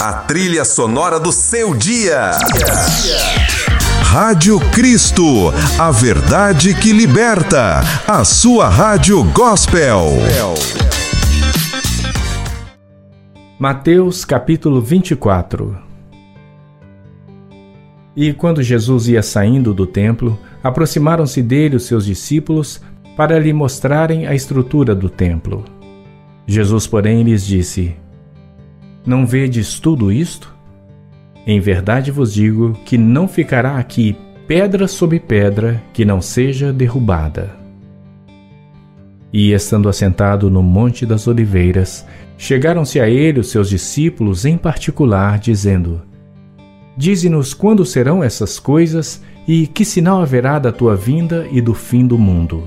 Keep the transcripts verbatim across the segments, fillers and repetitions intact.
a trilha sonora do seu dia. Rádio Cristo, a verdade que liberta, a sua rádio gospel. Mateus capítulo vinte e quatro. E quando Jesus ia saindo do templo, aproximaram-se dele os seus discípulos para lhe mostrarem a estrutura do templo. Jesus, porém, lhes disse: Não vedes tudo isto? Em verdade vos digo que não ficará aqui pedra sobre pedra que não seja derrubada. E estando assentado no Monte das Oliveiras, chegaram-se a ele os seus discípulos em particular, dizendo: Dize-nos quando serão essas coisas e que sinal haverá da tua vinda e do fim do mundo.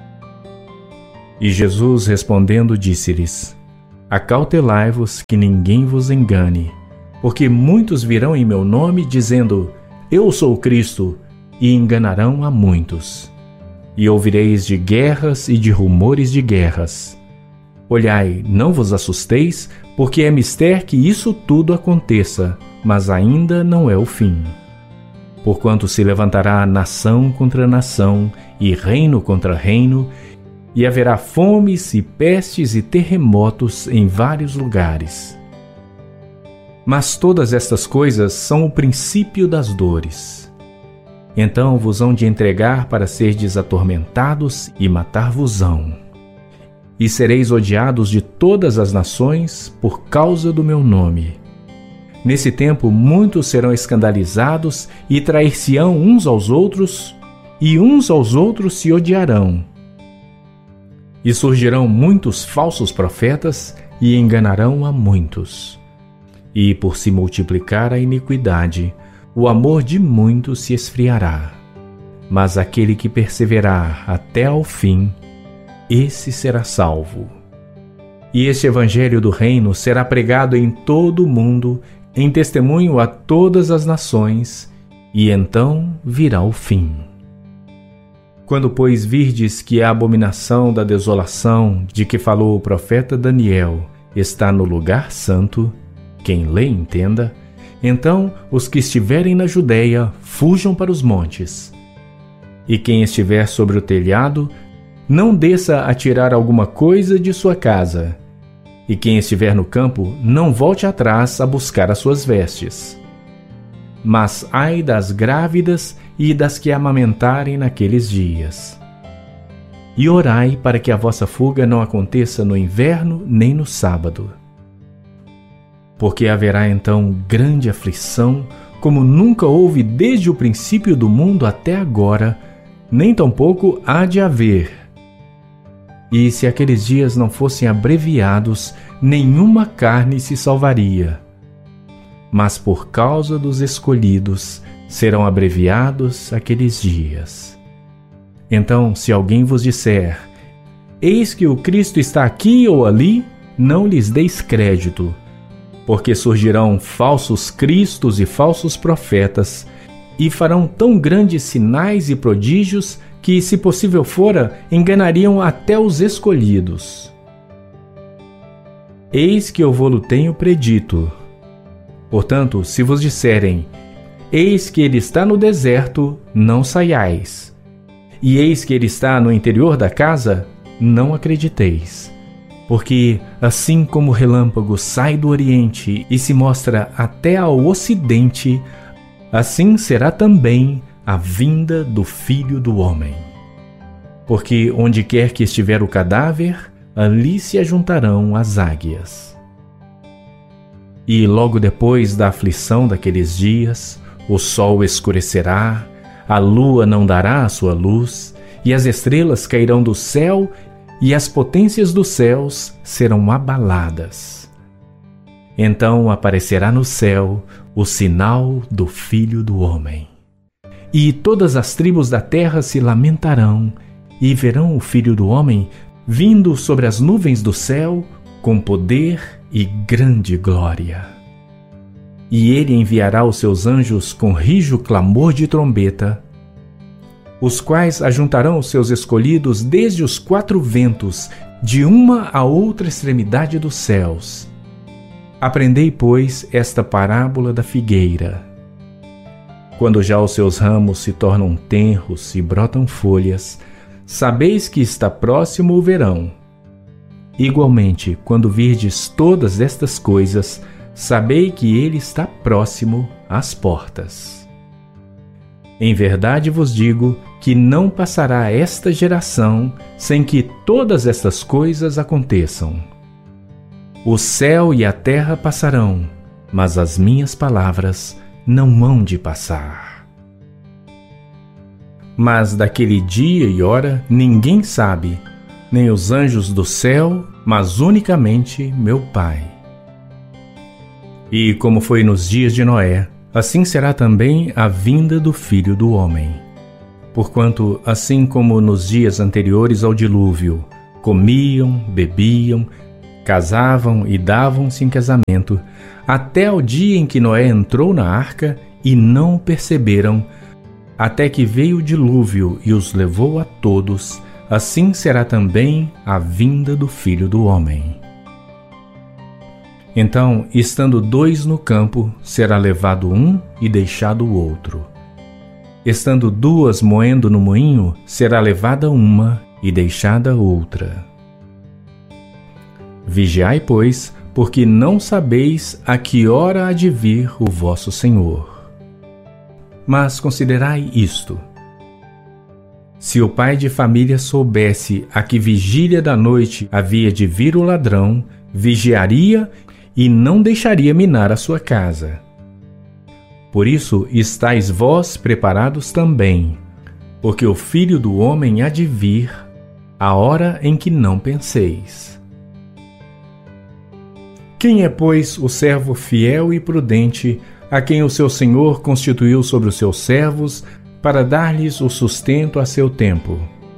E Jesus respondendo disse-lhes: Acautelai-vos que ninguém vos engane, porque muitos virão em meu nome dizendo: Eu sou o Cristo, e enganarão a muitos. E ouvireis de guerras e de rumores de guerras. Olhai, não vos assusteis, porque é mister que isso tudo aconteça, mas ainda não é o fim. Porquanto se levantará nação contra nação, e reino contra reino, e haverá fomes e pestes e terremotos em vários lugares. Mas todas estas coisas são o princípio das dores. Então vos hão de entregar para serdes atormentados e matar-vos-ão. E sereis odiados de todas as nações por causa do meu nome. Nesse tempo muitos serão escandalizados e trair-se-ão uns aos outros, e uns aos outros se odiarão. E surgirão muitos falsos profetas e enganarão a muitos. E por se multiplicar a iniquidade, o amor de muitos se esfriará. Mas aquele que perseverar até ao fim, esse será salvo. E este evangelho do reino será pregado em todo o mundo, em testemunho a todas as nações, e então virá o fim. Quando, pois, virdes que a abominação da desolação de que falou o profeta Daniel está no lugar santo, quem lê entenda, então os que estiverem na Judéia fujam para os montes. E quem estiver sobre o telhado, não desça a tirar alguma coisa de sua casa. E quem estiver no campo, não volte atrás a buscar as suas vestes. Mas ai das grávidas e das que amamentarem naqueles dias. E orai para que a vossa fuga não aconteça no inverno nem no sábado. Porque haverá então grande aflição, como nunca houve desde o princípio do mundo até agora, nem tampouco há de haver. E se aqueles dias não fossem abreviados, nenhuma carne se salvaria. Mas por causa dos escolhidos, serão abreviados aqueles dias. Então, se alguém vos disser: Eis que o Cristo está aqui ou ali, não lhes deis crédito, porque surgirão falsos cristos e falsos profetas, e farão tão grandes sinais e prodígios que, se possível fora, enganariam até os escolhidos. Eis que eu vô-lo tenho predito. Portanto, se vos disserem: Eis que ele está no deserto, não saiais. E eis que ele está no interior da casa, não acrediteis. Porque, assim como o relâmpago sai do oriente e se mostra até ao ocidente, assim será também a vinda do Filho do Homem. Porque onde quer que estiver o cadáver, ali se ajuntarão as águias. E logo depois da aflição daqueles dias, o sol escurecerá, a lua não dará a sua luz, e as estrelas cairão do céu, e as potências dos céus serão abaladas. Então aparecerá no céu o sinal do Filho do Homem. E todas as tribos da terra se lamentarão, e verão o Filho do Homem vindo sobre as nuvens do céu com poder e grande glória. E ele enviará os seus anjos com rijo clamor de trombeta, os quais ajuntarão os seus escolhidos desde os quatro ventos, de uma a outra extremidade dos céus. Aprendei, pois, esta parábola da figueira. Quando já os seus ramos se tornam tenros e brotam folhas, sabeis que está próximo o verão. Igualmente, quando virdes todas estas coisas, sabei que ele está próximo às portas. Em verdade vos digo que não passará esta geração sem que todas estas coisas aconteçam. O céu e a terra passarão, mas as minhas palavras não hão de passar. Mas daquele dia e hora ninguém sabe, nem os anjos do céu, mas unicamente meu Pai. E como foi nos dias de Noé, assim será também a vinda do Filho do Homem. Porquanto, assim como nos dias anteriores ao dilúvio, comiam, bebiam, casavam e davam-se em casamento, até o dia em que Noé entrou na arca e não o perceberam, até que veio o dilúvio e os levou a todos, assim será também a vinda do Filho do Homem. Então, estando dois no campo, será levado um e deixado o outro. Estando duas moendo no moinho, será levada uma e deixada outra. Vigiai, pois, porque não sabeis a que hora há de vir o vosso Senhor. Mas considerai isto. Se o pai de família soubesse a que vigília da noite havia de vir o ladrão, vigiaria e não deixaria minar a sua casa. Por isso estáis vós preparados também, porque o Filho do Homem há de vir, a hora em que não penseis. Quem é, pois, o servo fiel e prudente, a quem o seu senhor constituiu sobre os seus servos, para dar-lhes o sustento a seu tempo?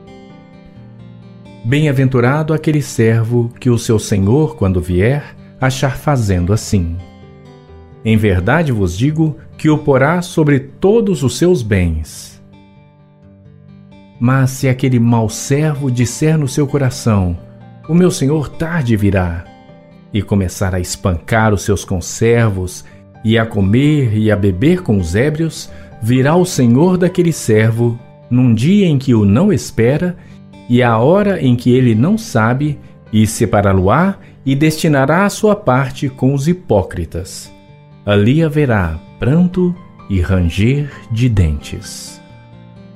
Bem-aventurado aquele servo que o seu senhor, quando vier, achar fazendo assim. Em verdade vos digo que o porá sobre todos os seus bens. Mas se aquele mau servo disser no seu coração, o meu senhor tarde virá, e começar a espancar os seus conservos, e a comer e a beber com os ébrios, virá o senhor daquele servo, num dia em que o não espera, e à hora em que ele não sabe, e separá-lo-á, e destinará a sua parte com os hipócritas. Ali haverá pranto e ranger de dentes.